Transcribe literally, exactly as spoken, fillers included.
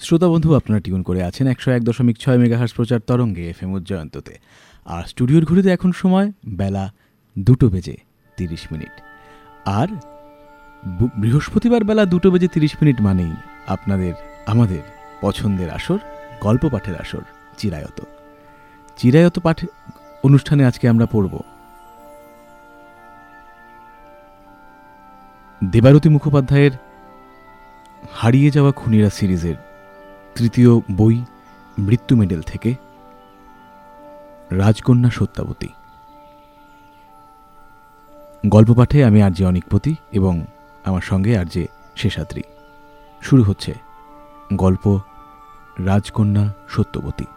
শ্রোতা বন্ধু, আপনারা টিউন করে আছেন একশো এক দশমিক ছয় মেগাহার্জ প্রচার তরঙ্গে এফ এম উজ্জয়ন্ততে। আর স্টুডিওর ঘড়িতে এখন সময় বেলা দুটো বেজে তিরিশ মিনিট। আর বৃহস্পতিবার বেলা দুটো বেজে তিরিশ মিনিট মানেই আপনাদের আমাদের পছন্দের আসর, গল্প পাঠের আসর চিরায়ত। চিরায়ত পাঠে অনুষ্ঠানে আজকে আমরা পড়ব দেবারতী মুখোপাধ্যায়ের হারিয়ে যাওয়া খুনিরা সিরিজের তৃতীয় বই মৃত্যু মেডেল থেকে রাজকন্যা সত্যাবতী। গল্প পাঠে আমি আর জে অনিকপতি এবং আমার সঙ্গে আর জে শেষাদ্রি। শুরু হচ্ছে গল্প রাজকন্যা সত্যবতী।